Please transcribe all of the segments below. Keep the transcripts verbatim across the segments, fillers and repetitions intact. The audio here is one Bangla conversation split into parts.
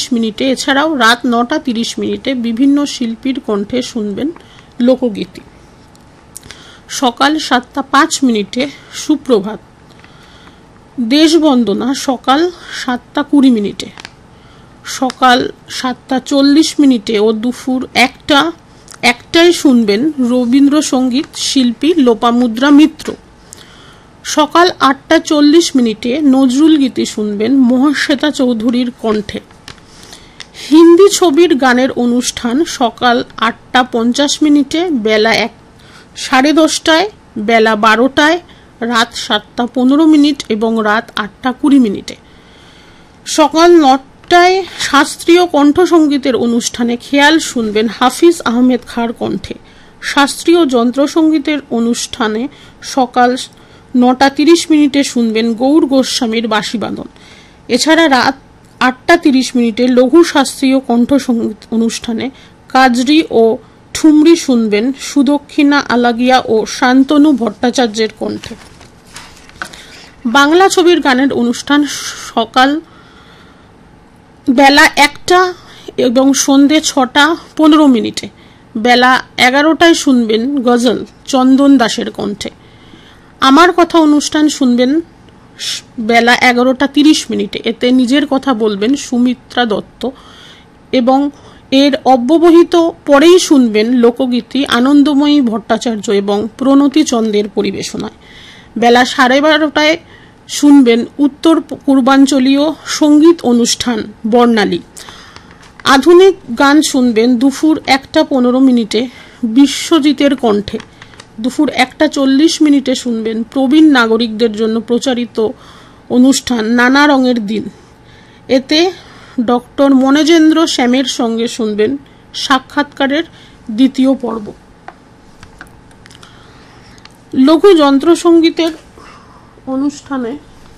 মিনিটে, এছাড়াও রাত নটা তিরিশ মিনিটে বিভিন্ন শিল্পীর কণ্ঠে শুনবেন লোকগীতি। সকাল সাতটা পাঁচ মিনিটে সুপ্রভাত, দেশবন্দনা সকাল সাতটা কুড়ি মিনিটে, সকাল সাতটা চল্লিশ মিনিটে ও দুপুর একটা একটায় শুনবেন রবীন্দ্রসঙ্গীত শিল্পী লোপামুদ্রা মিত্র। সকাল আটটা চল্লিশ মিনিটে নজরুল গীতি শুনবেন মহাশ্বেতা চৌধুরীর কণ্ঠে। হিন্দি ছবির গানের অনুষ্ঠান সকাল আটটা পঞ্চাশ মিনিটে, বেলা এক সাড়ে দশটায়, বেলা বারোটায়, রাত সাতটা পনেরো মিনিট এবং রাত আটটা কুড়ি মিনিটে। সকাল নটায় শাস্ত্রীয় কণ্ঠসঙ্গীতের অনুষ্ঠানে খেয়াল শুনবেন হাফিজ আহমেদ খাঁর কণ্ঠে। শাস্ত্রীয় যন্ত্রসঙ্গীতের অনুষ্ঠানে সকাল নটা তিরিশ মিনিটে শুনবেন গৌর গোস্বামীর বাঁশিবাদন। এছাড়া রাত আটটা তিরিশ মিনিটে লঘু শাস্ত্রীয় কণ্ঠসঙ্গীত অনুষ্ঠানে কাজরি ও ঠুমরি শুনবেন সুদক্ষিণা আলাগিয়া ও শান্তনু ভট্টাচার্যের কণ্ঠে। বাংলা ছবির গানের অনুষ্ঠান সকাল বেলা একটা এবং সন্ধে ছটা পনেরো মিনিটে, বেলা এগারোটায় শুনবেন গজল চন্দন দাসের কণ্ঠে। আমার কথা অনুষ্ঠান শুনবেন বেলা এগারোটা তিরিশ মিনিটে, এতে নিজের কথা বলবেন সুমিত্রা দত্ত এবং এর অব্যবহিত পরেই শুনবেন লোকগীতি আনন্দময়ী ভট্টাচার্য এবং প্রণতি চন্দ্রের পরিবেশনায়। বেলা সাড়ে বারোটায় শুনবেন উত্তর পূর্বাঞ্চলীয় সঙ্গীত অনুষ্ঠান বর্ণালী। আধুনিক গান শুনবেন দুপুর একটা পনেরো মিনিটে বিশ্বজিতের কণ্ঠে। দুপুর একটা চল্লিশ মিনিটে শুনবেন প্রবীণ নাগরিকদের জন্য প্রচারিত অনুষ্ঠান নানা রঙের দিন। এতে ডক্টর মনেজেন্দ্র শ্যামের সঙ্গে শুনবেন সাক্ষাৎকারের দ্বিতীয় পর্ব। লঘু যন্ত্রসঙ্গীতের অনুষ্ঠানে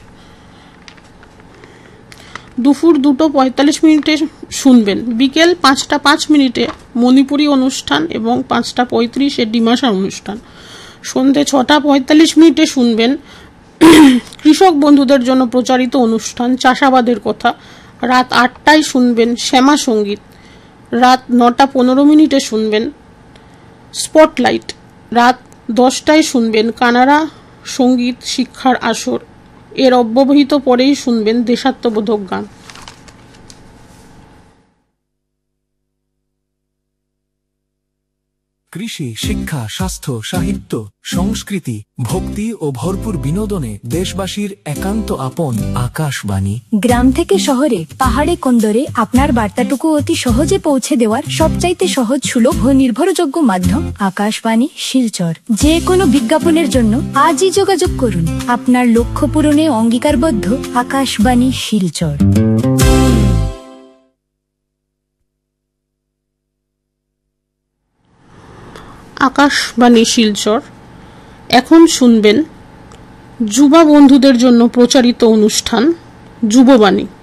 দুপুর দুটো পঁয়তাল্লিশ মিনিটে শুনবেন। বিকেল পাঁচটা পাঁচ মিনিটে মণিপুরী অনুষ্ঠান এবং পাঁচটা পঁয়ত্রিশে ডিমাসা অনুষ্ঠান। সন্ধ্যে ছটা পঁয়তাল্লিশ মিনিটে শুনবেন কৃষক বন্ধুদের জন্য প্রচারিত অনুষ্ঠান চাষাবাদের কথা। রাত আটটায় শুনবেন শ্যামা সঙ্গীত। রাত নটা পনেরো মিনিটে শুনবেন স্পটলাইট। রাত দশটায় শুনবেন কানাড়া সঙ্গীত শিক্ষার আসর। এর অব্যবহিত পরেই শুনবেন দেশাত্মবোধক গান। কৃষি, শিক্ষা, স্বাস্থ্য, সাহিত্য, সংস্কৃতি, ভক্তি ও ভরপুর বিনোদনে দেশবাসীর একান্ত আপন আকাশবাণী। গ্রাম থেকে শহরে, পাহাড়ে কোন্দরে আপনার বার্তাটুকু অতি সহজে পৌঁছে দেওয়ার সবচাইতে সহজ, সুলভ ও নির্ভরযোগ্য মাধ্যম আকাশবাণী শিলচর। যে কোনো বিজ্ঞাপনের জন্য আজই যোগাযোগ করুন। আপনার লক্ষ্য পূরণে অঙ্গীকারবদ্ধ আকাশবাণী শিলচর। আকাশবাণী শিলচর। এখন শুনবেন যুবা বন্ধুদের জন্য প্রচারিত অনুষ্ঠান যুববাণী।